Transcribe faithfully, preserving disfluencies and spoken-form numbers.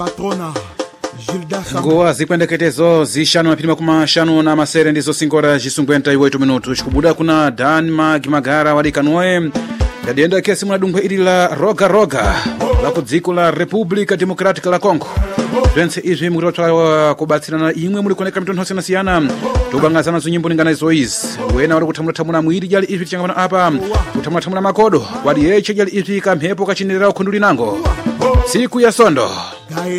patrona ngoa zikwendeketezo zishanu na pilima kumashanu na masere ndizo singora jisungwenta iwetu minutu shikubuda kuna Denmark Magara wadikanoe yadienda kesi mwadungwe ili la roga roga la kudziko la Republika Demokratika la Kongo Twense izwi mkutwa kubatsirana imwe muli koneka mitonho sena siyana tubangazana zunyimbo ningana izo izi wena wali kutamula tamula mwiri jali izwi changana apa kutamula tamula makodo wali eche jali izwi kamhepo kachinirira ukunduli nango siku ya sondo